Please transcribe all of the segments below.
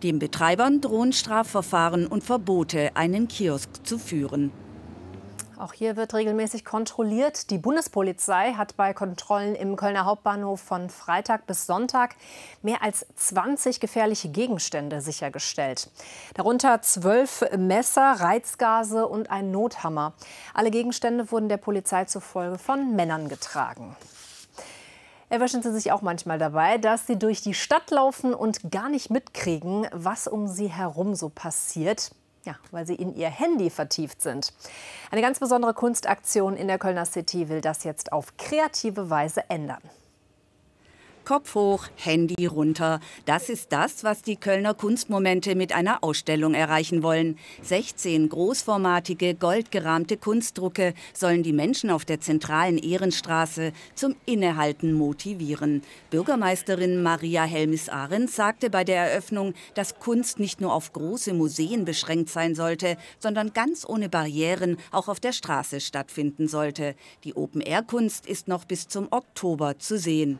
Den Betreibern drohen Strafverfahren und Verbote, einen Kiosk zu führen. Auch hier wird regelmäßig kontrolliert. Die Bundespolizei hat bei Kontrollen im Kölner Hauptbahnhof von Freitag bis Sonntag mehr als 20 gefährliche Gegenstände sichergestellt. Darunter 12 Messer, Reizgase und ein Nothammer. Alle Gegenstände wurden der Polizei zufolge von Männern getragen. Erwischen Sie sich auch manchmal dabei, dass Sie durch die Stadt laufen und gar nicht mitkriegen, was um Sie herum so passiert? Ja, weil Sie in Ihr Handy vertieft sind. Eine ganz besondere Kunstaktion in der Kölner City will das jetzt auf kreative Weise ändern. Kopf hoch, Handy runter. Das ist das, was die Kölner Kunstmomente mit einer Ausstellung erreichen wollen. 16 großformatige, goldgerahmte Kunstdrucke sollen die Menschen auf der zentralen Ehrenstraße zum Innehalten motivieren. Bürgermeisterin Maria Helmis-Ahrens sagte bei der Eröffnung, dass Kunst nicht nur auf große Museen beschränkt sein sollte, sondern ganz ohne Barrieren auch auf der Straße stattfinden sollte. Die Open-Air-Kunst ist noch bis zum Oktober zu sehen.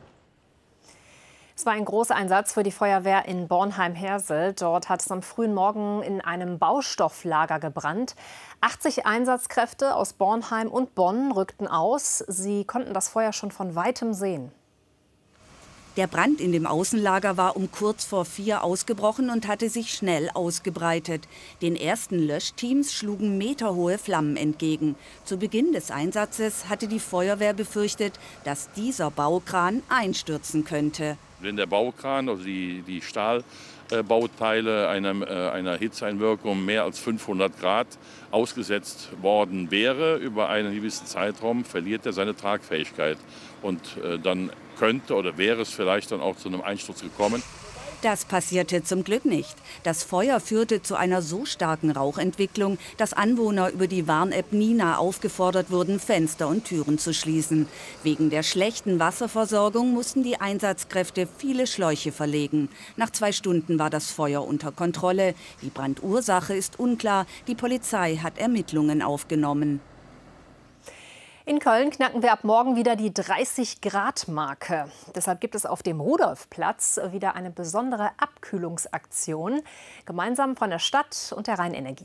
Es war ein Großeinsatz für die Feuerwehr in Bornheim-Hersel. Dort hat es am frühen Morgen in einem Baustofflager gebrannt. 80 Einsatzkräfte aus Bornheim und Bonn rückten aus. Sie konnten das Feuer schon von weitem sehen. Der Brand in dem Außenlager war um kurz vor 4 ausgebrochen und hatte sich schnell ausgebreitet. Den ersten Löschteams schlugen meterhohe Flammen entgegen. Zu Beginn des Einsatzes hatte die Feuerwehr befürchtet, dass dieser Baukran einstürzen könnte. Wenn der Baukran, also die Stahlbauteile einer Hitzeeinwirkung mehr als 500 Grad ausgesetzt worden wäre über einen gewissen Zeitraum, verliert er seine Tragfähigkeit. Und dann könnte oder wäre es vielleicht dann auch zu einem Einsturz gekommen. Das passierte zum Glück nicht. Das Feuer führte zu einer so starken Rauchentwicklung, dass Anwohner über die Warn-App Nina aufgefordert wurden, Fenster und Türen zu schließen. Wegen der schlechten Wasserversorgung mussten die Einsatzkräfte viele Schläuche verlegen. Nach 2 Stunden war das Feuer unter Kontrolle. Die Brandursache ist unklar. Die Polizei hat Ermittlungen aufgenommen. In Köln knacken wir ab morgen wieder die 30-Grad-Marke. Deshalb gibt es auf dem Rudolfplatz wieder eine besondere Abkühlungsaktion, gemeinsam von der Stadt und der Rheinenergie.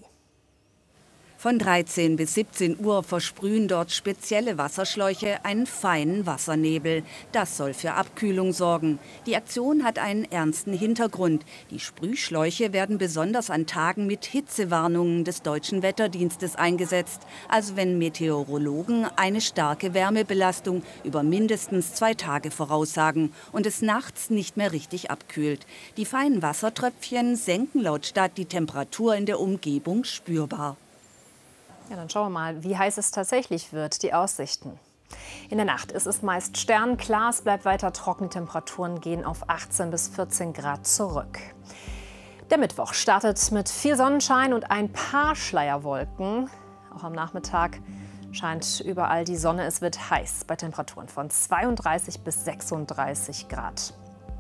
Von 13 bis 17 Uhr versprühen dort spezielle Wasserschläuche einen feinen Wassernebel. Das soll für Abkühlung sorgen. Die Aktion hat einen ernsten Hintergrund. Die Sprühschläuche werden besonders an Tagen mit Hitzewarnungen des Deutschen Wetterdienstes eingesetzt. Also wenn Meteorologen eine starke Wärmebelastung über mindestens 2 Tage voraussagen und es nachts nicht mehr richtig abkühlt. Die feinen Wassertröpfchen senken laut Stadt die Temperatur in der Umgebung spürbar. Ja, dann schauen wir mal, wie heiß es tatsächlich wird, die Aussichten. In der Nacht ist es meist sternklar, es bleibt weiter trocken, Temperaturen gehen auf 18 bis 14 Grad zurück. Der Mittwoch startet mit viel Sonnenschein und ein paar Schleierwolken. Auch am Nachmittag scheint überall die Sonne, es wird heiß bei Temperaturen von 32 bis 36 Grad.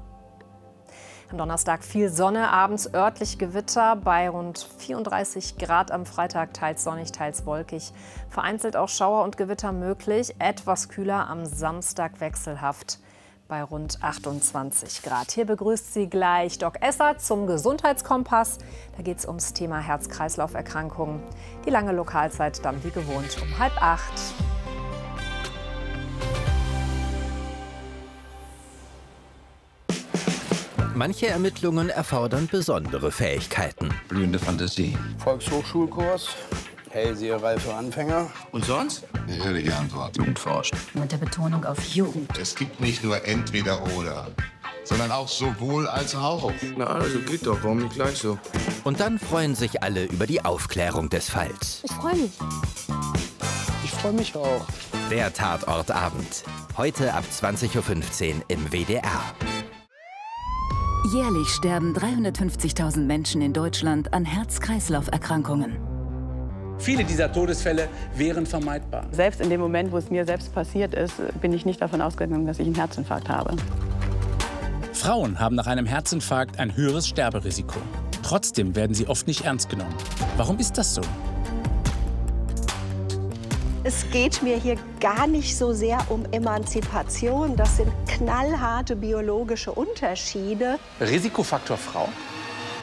Am Donnerstag viel Sonne, abends örtlich Gewitter bei rund 34 Grad am Freitag, teils sonnig, teils wolkig. Vereinzelt auch Schauer und Gewitter möglich, etwas kühler am Samstag wechselhaft bei rund 28 Grad. Hier begrüßt Sie gleich Doc Esser zum Gesundheitskompass. Da geht es ums Thema Herz-Kreislauf-Erkrankungen. Die lange Lokalzeit dann wie gewohnt um 7:30. Manche Ermittlungen erfordern besondere Fähigkeiten. Blühende Fantasie. Volkshochschulkurs, Hellseherei für Anfänger. Und sonst? Eine ehrliche Antwort. Jugend forscht. Mit der Betonung auf Jugend. Es gibt nicht nur entweder oder, sondern auch sowohl als auch. Na also geht doch, warum nicht gleich so? Und dann freuen sich alle über die Aufklärung des Falls. Ich freue mich. Ich freue mich auch. Der Tatortabend. Heute ab 20:15 Uhr im WDR. Jährlich sterben 350.000 Menschen in Deutschland an Herz-Kreislauf-Erkrankungen. Viele dieser Todesfälle wären vermeidbar. Selbst in dem Moment, wo es mir selbst passiert ist, bin ich nicht davon ausgegangen, dass ich einen Herzinfarkt habe. Frauen haben nach einem Herzinfarkt ein höheres Sterberisiko. Trotzdem werden sie oft nicht ernst genommen. Warum ist das so? Es geht mir hier gar nicht so sehr um Emanzipation. Das sind knallharte biologische Unterschiede. Risikofaktor Frau?